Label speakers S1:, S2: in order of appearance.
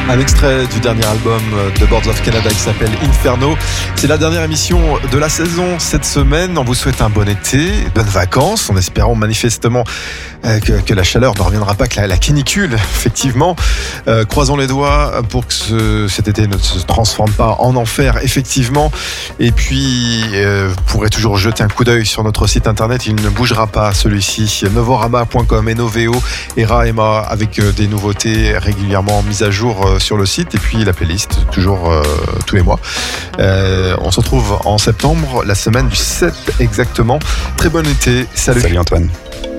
S1: Un extrait du dernier album de Boards of Canada qui s'appelle Inferno. C'est la dernière émission de la saison cette semaine. On vous souhaite un bon été, bonnes vacances, en espérant manifestement que la chaleur ne reviendra pas, que la canicule, effectivement. Croisons les doigts pour que cet été ne se transforme pas en enfer, effectivement. Et puis, vous pourrez toujours jeter un coup d'œil sur notre site internet. Il ne bougera pas, celui-ci. Novorama.com, N-O-V-O, ERA-M-A, avec des nouveautés régulièrement mises à jour sur le site. Et puis, la playlist, toujours tous les mois. On se retrouve en septembre, la semaine du 7 exactement. Très bon été. Salut.
S2: Salut Antoine.